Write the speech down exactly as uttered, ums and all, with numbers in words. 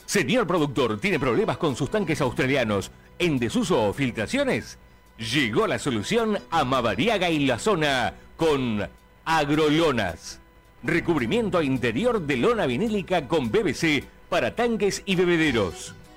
Señor productor, ¿tiene problemas con sus tanques australianos en desuso o filtraciones? Llegó la solución a Madariaga y la zona con Agrolonas. Recubrimiento interior de lona vinílica con P V C para tanques y bebederos.